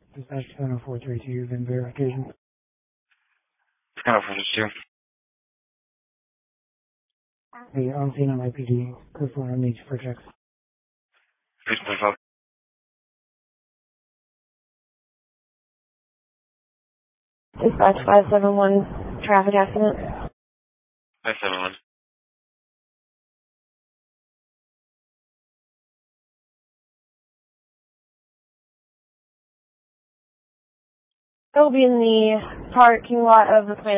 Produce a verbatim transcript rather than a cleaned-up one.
Dispatch seven oh four three two, then verification. seven oh four three two. Hey, on scene on I P D. Code four on needs for checks. Please please help. Dispatch five seven one, traffic accident. five seven one. It will be in the parking lot of the Planet